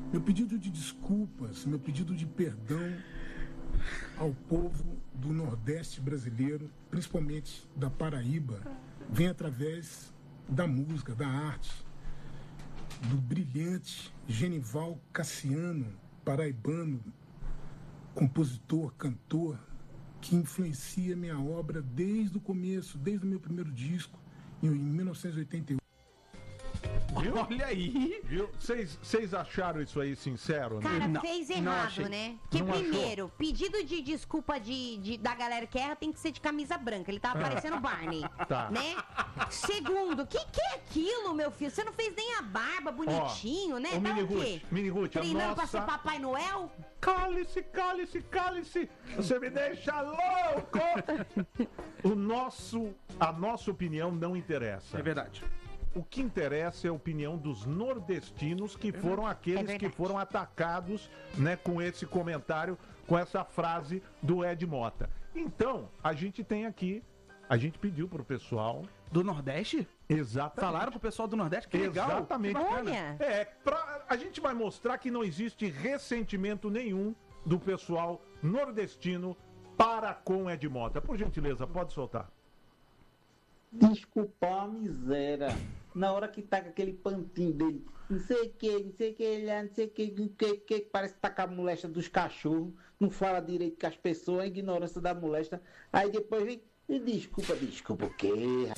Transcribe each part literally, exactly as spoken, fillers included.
Meu pedido de desculpas, meu pedido de perdão ao povo do Nordeste brasileiro, principalmente da Paraíba, vem através da música, da arte, do brilhante Genival Cassiano, paraibano, compositor, cantor, que influencia minha obra desde o começo, desde o meu primeiro disco, em mil novecentos e oitenta e oito. Viu? Olha aí. Viu? Vocês acharam isso aí sincero, né? Cara, Não, fez não errado, achei. né? Que Não primeiro, pedido de desculpa de, de- da galera que erra tem que ser de camisa branca. Ele tava parecendo Barney, Tá. né? Segundo, o que, que é aquilo, meu filho? Você não fez nem a barba bonitinho, né? Ô, Tá Mini o quê? Ruth, Mini Ruth, a Treinando pra nossa- ser Papai Noel? Cale-se, cale-se, cale-se! Você me deixa louco! O nosso, a nossa opinião não interessa. É verdade. O que interessa é a opinião dos nordestinos, que foram aqueles É que verdade. foram atacados, né, com esse comentário, com essa frase do Ed Mota. Então, a gente tem aqui, a gente pediu pro pessoal, Do Nordeste? exatamente. Falaram com o pessoal do Nordeste? Que legal. Exatamente. Que bacana. Olha. É, pra, a gente vai mostrar que não existe ressentimento nenhum do pessoal nordestino para com Ed Mota. Por gentileza, pode soltar. Desculpar a miséria. Na hora que tá com aquele pantinho dele, não sei o que, não sei o que, não sei o que, não sei o que, parece que tá com a molesta dos cachorros, não fala direito com as pessoas, a ignorância da molesta. Aí depois vem, e desculpa, desculpa o quê?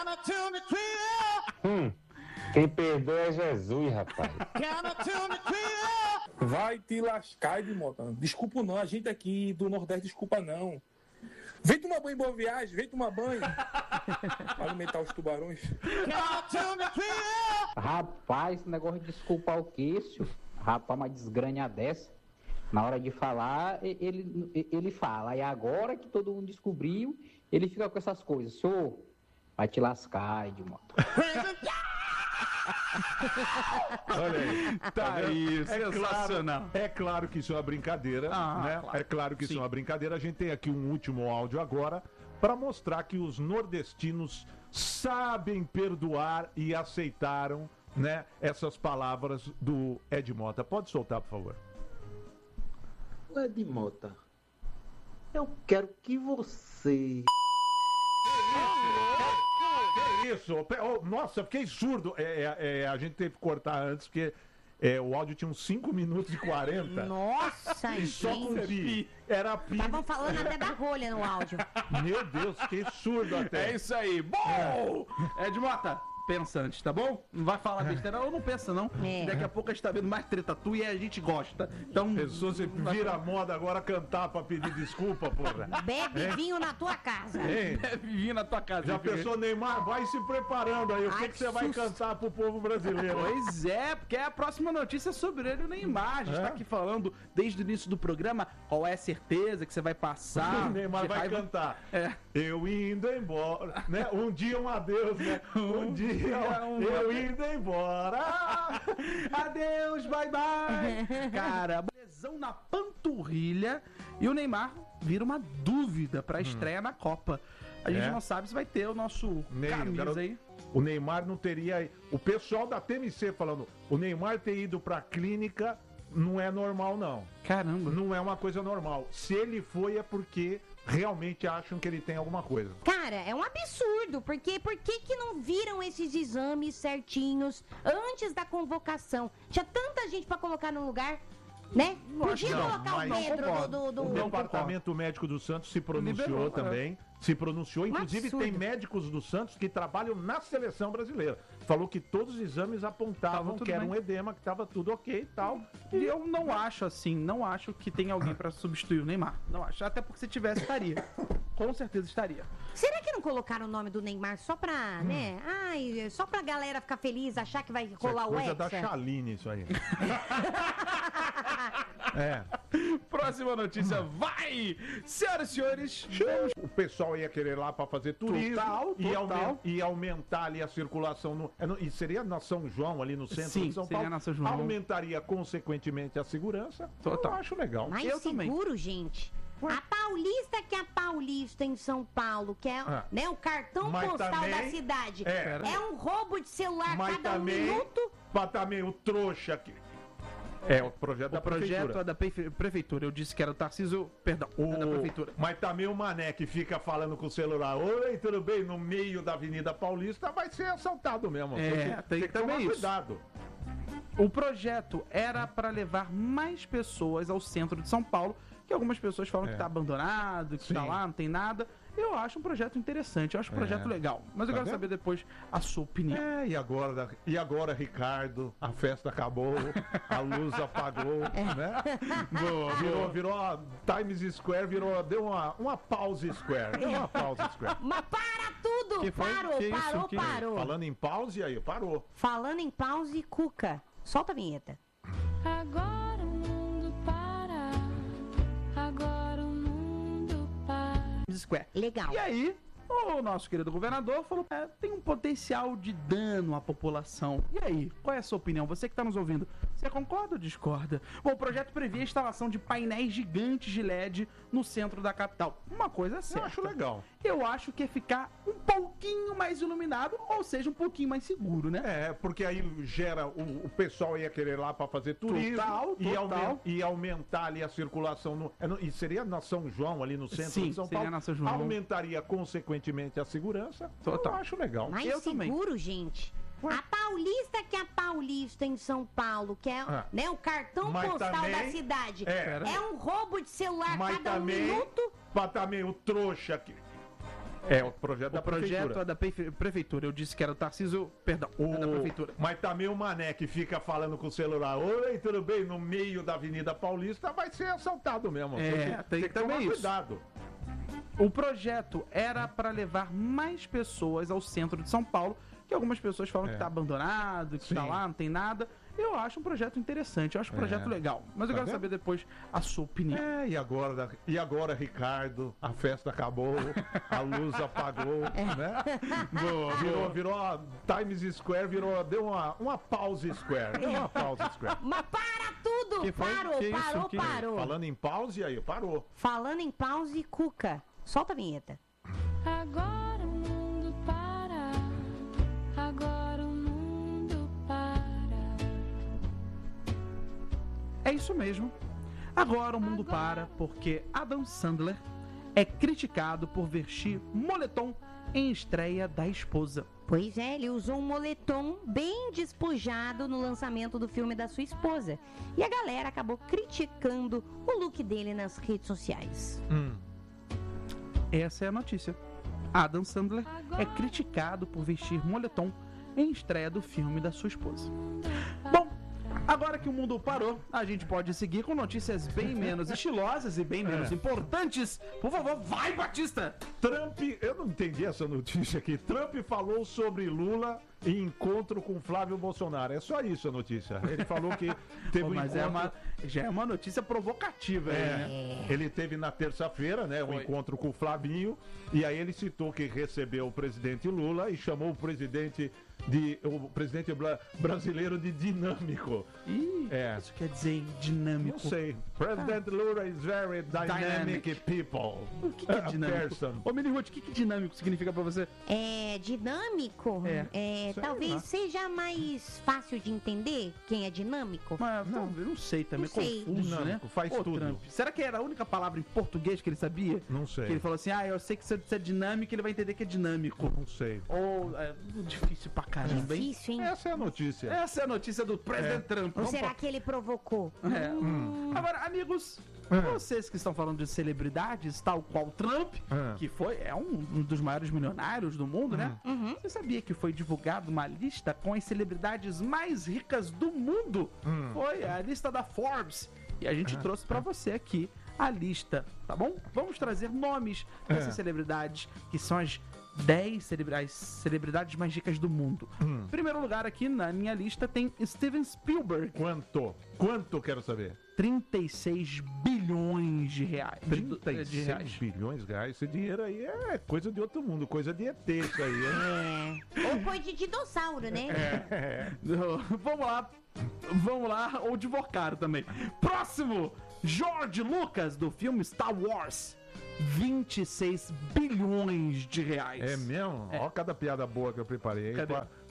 Hum, quem perdoa é Jesus, rapaz. Vai te lascar, Edmota. Desculpa não, a gente aqui do Nordeste desculpa não. Vem tomar banho em Boa Viagem, vem tomar banho. Alimentar os tubarões. Rapaz, esse negócio de desculpar o queixo, rapaz, uma desgranha dessa. Na hora de falar, e- ele, e- ele fala. E agora que todo mundo descobriu, ele fica com essas coisas. Senhor, vai te lascar, Edmota. Olha aí. Tá aí, sensacional. Claro, é claro que isso é uma brincadeira, Ah, né? claro. É claro que isso Sim. é uma brincadeira. A gente tem aqui um último áudio agora para mostrar que os nordestinos sabem perdoar e aceitaram, né, essas palavras do Ed Mota. Pode soltar, por favor. Edmota, eu quero que você... Que isso? Pe- oh, nossa, fiquei surdo. É, é, é, a gente teve que cortar antes, porque é, o áudio tinha uns cinco minutos e quarenta. Nossa, E só com gente. pi. Era pi. Estavam falando até da rolha no áudio. Meu Deus, fiquei surdo até. É isso aí. Bom! Ed Mota, pensa antes, tá bom? Não vai falar besteira, ou não pensa, não. É. Daqui a pouco a gente tá vendo mais treta tua e a gente gosta. Então. Pessoa, você vira moda agora cantar pra pedir desculpa, porra. Bebe vinho na tua casa. Hein? Deve vir na tua casa. Já viu? pensou, Neymar? Vai se preparando aí. O que, Ai, que você que vai susto. cantar pro povo brasileiro? Pois é, porque é a próxima notícia sobre ele, o Neymar. A gente É? tá aqui falando desde o início do programa qual é a certeza que você vai passar. O Neymar de vai raiva. cantar. É. Eu indo embora, né? Um dia um adeus, né? Um dia um eu indo embora. Adeus, bye bye. Cara, lesão na panturrilha e o Neymar vira uma dúvida pra estreia na Copa. A gente É. não sabe se vai ter o nosso Ney, o camisa garoto- aí. O Neymar não teria. O pessoal da T M C falando, o Neymar ter ido pra clínica não é normal, não. Caramba. Não é uma coisa normal. Se ele foi, é porque realmente acham que ele tem alguma coisa. Cara, é um absurdo, porque por que que não viram esses exames certinhos antes da convocação? Tinha tanta gente pra colocar no lugar, né? Podia que não, colocar o mas- Pedro Não do... do, O do- Departamento Médico do Santos se pronunciou Liberou, também. Se pronunciou. Inclusive, absurdo. tem médicos do Santos que trabalham na seleção brasileira. Falou que todos os exames apontavam Tava tudo que era bem. um edema, que estava tudo ok e tal. E eu não acho assim, não acho que tem alguém pra substituir o Neymar. Não acho. Até porque se tivesse, estaria. Com certeza estaria. Será que não colocaram o nome do Neymar só pra, né? Ai, só pra galera ficar feliz, achar que vai Isso é rolar o coisa da Hexa? Chaline, isso aí. É. Próxima notícia, vai! Senhoras e senhores, vamos... O pessoal ia querer lá para fazer turismo Total, e, total. aumen- e aumentar ali a circulação no, é no- e seria na São João ali no centro Sim, de São seria Paulo. na São João. Aumentaria consequentemente a segurança. Total. Eu acho legal. Mais Eu também. seguro, gente. A Paulista que é a Paulista em São Paulo, que é Ah. né, o cartão Mas postal também- da cidade. É. É, um roubo de celular Mas cada um também, minuto. mas também o trouxa que É, o projeto O da projeto prefeitura. é da prefe- prefeitura. Eu disse que era o Tarcísio. Perdão, O... é da prefeitura. Mas também o Mané que fica falando com o celular, oi, tudo bem, no meio da Avenida Paulista, vai ser assaltado mesmo. É, Tem que- tem que também tomar isso. cuidado. O projeto era para levar mais pessoas ao centro de São Paulo, que algumas pessoas falam É. que tá abandonado, que Sim. tá lá, não tem nada. Eu acho um projeto interessante, eu acho um projeto É. legal. Mas eu Tá quero vendo? saber depois a sua opinião. É, e agora, e agora, Ricardo, a festa acabou, a luz apagou, né? Boa, Virou, boa. virou a Times Square, virou, deu uma, uma pause square. Deu uma pause square. Mas para tudo! Que foi? Parou, Que isso? parou, Que- parou. Falando em pause, aí, parou. Falando em pause, Cuca. Solta a vinheta. Agora o mundo para, agora o mundo para. Square. Legal. E aí, o nosso querido governador falou que tem um potencial de dano à população. E aí, qual é a sua opinião? Você que está nos ouvindo, você concorda ou discorda? Bom, o projeto previa a instalação de painéis gigantes de L E D no centro da capital. Uma coisa é Eu certa. acho legal. Eu acho que é ficar um pouquinho mais iluminado, ou seja, um pouquinho mais seguro, né? É, porque aí gera, o, o pessoal ia querer lá para fazer turismo Total, e, total. aumen- e aumentar ali a circulação no, é no- e seria na São João ali no centro Sim, de São seria Paulo. na São João. Aumentaria consequentemente a segurança. Total. Eu acho legal. Mais Eu também. seguro, gente. A Paulista que é a Paulista em São Paulo, que é Ah. né, o cartão Mas postal também- da cidade. É. É um roubo de celular Mas cada um também, minuto. mas também o trouxa que é o projeto O da projeto prefeitura. é da prefe- prefeitura. Eu disse que era o Tarcísio. Perdão, é da O- prefeitura. Mas também o Mané que fica falando com o celular, oi, tudo bem, no meio da Avenida Paulista, vai ser assaltado mesmo. É, tem que também tomar isso. cuidado. O projeto era para levar mais pessoas ao centro de São Paulo, que algumas pessoas falam É. que tá abandonado, que Sim. tá lá, não tem nada. Eu acho um projeto interessante, eu acho um projeto É. legal. Mas eu Tá quero vendo? saber depois a sua opinião. É, e agora, e agora, Ricardo, a festa acabou, a luz apagou, né? Boa, Virou, virou a Times Square, virou, deu uma, uma pause square. Deu uma pause square. Mas para tudo! Que foi? Parou, Que isso? parou, Que- parou. Falando em pause, aí, parou. Falando em pause, Cuca. Solta a vinheta. Agora o mundo para, agora o mundo para. É isso mesmo. Agora o mundo para porque Adam Sandler é criticado por vestir moletom em estreia da esposa. Pois é, ele usou um moletom bem despojado no lançamento do filme da sua esposa. E a galera acabou criticando o look dele nas redes sociais. Hum. Essa é a notícia. Adam Sandler é criticado por vestir moletom em estreia do filme da sua esposa. Bom, agora que o mundo parou, a gente pode seguir com notícias bem menos estilosas e bem menos É. importantes. Por favor, vai, Batista! Trump, eu não entendi essa notícia aqui. Trump falou sobre Lula em encontro com Flávio Bolsonaro. É só isso a notícia. Ele falou que teve Pô, um mas encontro... é uma, já é uma notícia provocativa, aí, né? É, ele teve na terça-feira, né, um Foi. encontro com o Flavinho, e aí ele citou que recebeu o presidente Lula e chamou o presidente de o presidente bra- brasileiro de dinâmico. Ih, É. isso quer dizer dinâmico. Não sei. President Lula is very dynamic, Dynamic. people. O que, que é A dinâmico? person. Ô, Mini Ruth, o que, que dinâmico significa pra você? É dinâmico? É. É, Sei talvez lá. seja mais fácil de entender quem é dinâmico. Mas, não, eu não sei também, Não sei. confuso, Dinâmico, né? faz Ô, tudo. Trump, será que era a única palavra em português que ele sabia? Não sei. Que ele falou assim, ah, eu sei que se você é dinâmico, ele vai entender que é dinâmico. Não sei. Ou, é difícil pra caramba, hein? Difícil, hein? Essa é a notícia. Essa é a notícia do presidente Trump. Ou Vamos será pra- que ele provocou? É. Agora, amigos, vocês que estão falando de celebridades, tal qual Trump, É. que foi, é um, um dos maiores milionários do mundo, né? Uhum. Você sabia que foi divulgada uma lista com as celebridades mais ricas do mundo? Foi a lista da Forbes. E a gente trouxe pra você aqui a lista, tá bom? Vamos trazer nomes dessas É. celebridades que são as dez celebra- as celebridades mais ricas do mundo. Em primeiro lugar aqui na minha lista tem Steven Spielberg, Quanto? Quanto eu quero saber? trinta e seis bilhões de reais. De, trinta e de seis reais. bilhões de reais. Esse dinheiro aí é coisa de outro mundo, coisa de E T isso aí. hein? É. Ou coisa de dinossauro, né? É. Vamos lá, vamos lá, ou de Vocaro também. Próximo, George Lucas, do filme Star Wars. vinte e seis bilhões de reais. É mesmo? É. Ó cada piada boa que eu preparei. Cadê? Qua-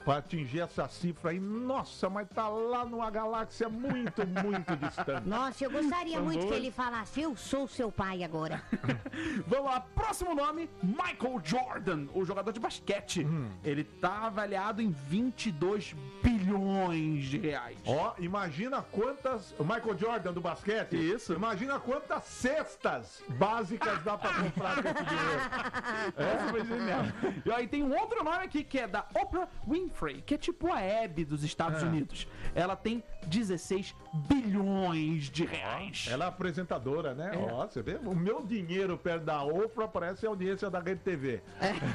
para atingir essa cifra aí. Nossa, mas tá lá numa galáxia muito, muito distante. Nossa, eu gostaria muito que ele falasse, eu sou seu pai agora. Vamos lá, próximo nome, Michael Jordan, o jogador de basquete. Hum. Ele tá avaliado em vinte e dois bilhões de reais. Ó, imagina quantas... O Michael Jordan do basquete. Isso. Imagina quantas cestas básicas dá pra comprar com esse dinheiro. Essa foi genial. E aí tem um outro nome aqui que é da Oprah Winfrey, que é tipo a Hebe dos Estados É. Unidos. Ela tem dezesseis bilhões de reais. Ela é apresentadora, né? É. Ó, você vê? O meu dinheiro perto da Oprah parece a audiência da Rede T V.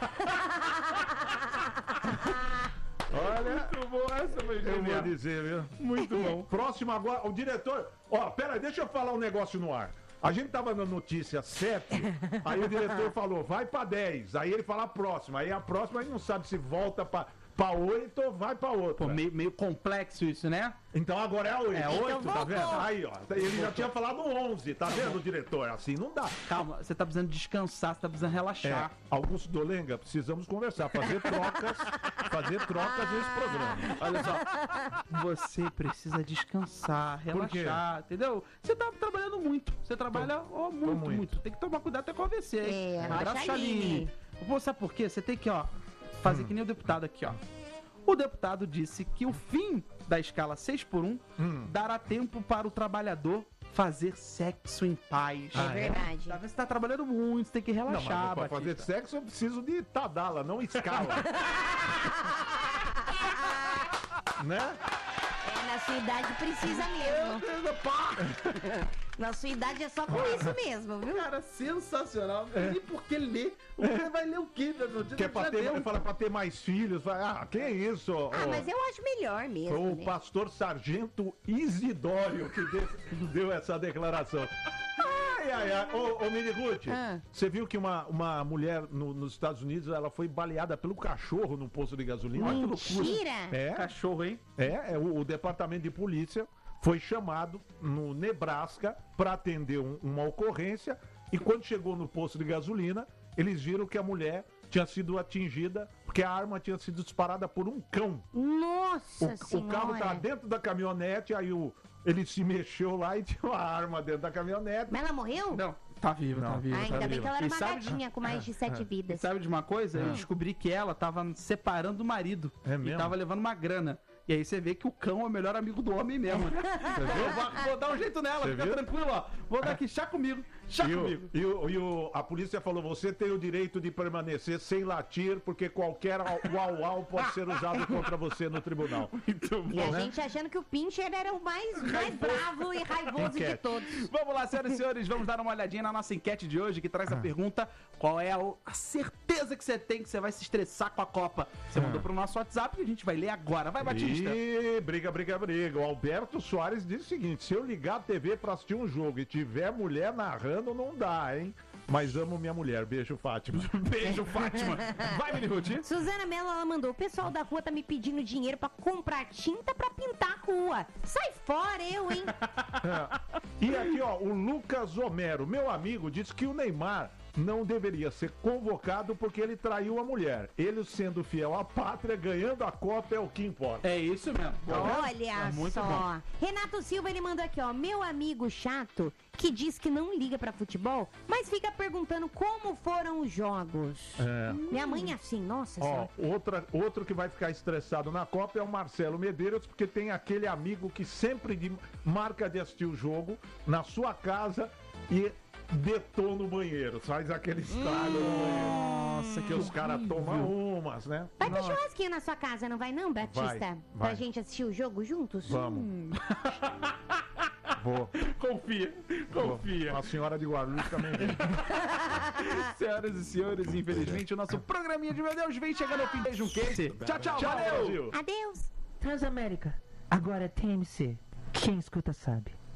Olha, Muito bom, essa foi eu vou genial. dizer, viu? Muito bom. Próximo agora, o diretor... Ó, pera aí, deixa eu falar um negócio no ar. A gente tava na notícia sete, aí o diretor falou, vai pra dez. Aí ele fala a próxima. Aí a próxima a gente não sabe se volta pra, pra oito ou vai pra outra. Pô, meio, meio complexo isso, né? Então agora é a oito. É oito, Então tá voltou. vendo? Aí, ó. Ele já tinha falado onze, tá vendo, diretor? Assim não dá. Calma, você tá precisando descansar, você tá precisando É, relaxar. Augusto Dolenga, precisamos conversar, fazer trocas, fazer trocas nesse programa. Olha só, você precisa descansar, quê? relaxar, entendeu? Você tá trabalhando muito, você trabalha ó, muito, muito. muito, Tem que tomar cuidado até com o A V C, hein? É, Abraço, Rocha Chaline. Aline. Pô, sabe por quê? Você tem que, ó, fazer que nem o deputado aqui, ó. O deputado disse que o fim da escala seis por um Hum. dará tempo para o trabalhador fazer sexo em paz. É verdade. Tá vendo? Você tá trabalhando muito, você tem que Não, mas relaxar, pra fazer Batista. sexo eu preciso de Tadala, não escala. Né? É, na sua idade precisa mesmo. Na sua idade é só com isso mesmo, viu? Cara, sensacional. Não tem nem por que ler. O cara vai ler o quê, meu Deus? Que é pra Já ter, deu. ele fala pra ter mais filhos. Fala, ah, que isso? Ah, ó. mas eu acho melhor mesmo, Foi o né? pastor Sargento Isidório que deu, deu essa declaração. Ai, ai, ai. Ô, ô Mini Ruth, Ah. você viu que uma, uma mulher no- nos Estados Unidos, ela foi baleada pelo cachorro no posto de gasolina. Olha que loucura. Mentira! É, Cachorro, hein? é, é o, o departamento de polícia foi chamado no Nebraska para atender um- uma ocorrência e quando chegou no posto de gasolina, eles viram que a mulher tinha sido atingida porque a arma tinha sido disparada por um cão. Nossa O, o senhora! carro estava dentro da caminhonete, aí o, ele se mexeu lá e tinha uma arma dentro da caminhonete. Mas ela morreu? Não, tá viva, Não. tá viva. Ah, tá ainda bem viva. que ela era E uma sabe- gatinha com mais de sete E vidas. sabe de uma coisa? Eu descobri que ela tava separando do marido. É E mesmo? tava levando uma grana. E aí você vê que o cão é o melhor amigo do homem mesmo. né? Eu vou, vou dar um jeito nela, Você fica viu? tranquilo, ó. Vou dar aqui, chá comigo, chá E, comigo. o, e, o, e o- a polícia falou: você tem o direito de permanecer sem latir, porque qualquer uau-uau pode ser usado contra você no tribunal. Muito E a bom. gente achando que o Pincher era o mais, mais bravo e raivoso de Enquete. todos. Vamos lá, senhoras e senhores, vamos dar uma olhadinha na nossa enquete de hoje, que traz a pergunta: qual é a, a certeza que você tem que você vai se estressar com a Copa? Você mandou pro nosso WhatsApp e a gente vai ler agora. Vai, Batista. E briga, briga, briga. O Alberto Soares diz o seguinte: se eu ligar a T V pra assistir um jogo e tiver mulher narrando, não dá, hein? Mas amo minha mulher. Beijo, Fátima. Beijo, Fátima. Vai, Mini Ruth. Suzana Mello, ela mandou: o pessoal da rua tá me pedindo dinheiro pra comprar tinta pra pintar a rua. Sai fora, eu, hein? E aqui, ó, o Lucas Homero, meu amigo, disse que o Neymar não deveria ser convocado porque ele traiu a mulher. Ele sendo fiel à pátria, ganhando a Copa é o que importa. É isso mesmo. Olha É muito só. bom. Renato Silva, ele mandou aqui, ó. Meu amigo chato que diz que não liga pra futebol, mas fica perguntando como foram os jogos. É. Minha mãe é assim, nossa Ó, senhora. outra, outro que vai ficar estressado na Copa é o Marcelo Medeiros, porque tem aquele amigo que sempre de- marca de assistir o jogo na sua casa e detona o banheiro, faz aquele estrago no banheiro. Nossa, Que os caras tomam umas, né? Vai ter churrasquinho na sua casa, não vai não, Batista? Vai, Pra vai. gente assistir o jogo juntos? Vamos. Vou. Confia, confia. A senhora de Guarulhos também. Senhoras e senhores, infelizmente o nosso programinha de meu Deus vem chegando ao fim. Beijo, um queijo. Tchau, tchau, Tchau, valeu. Brasil. Adeus. Transamérica, agora é T M C. Quem escuta sabe.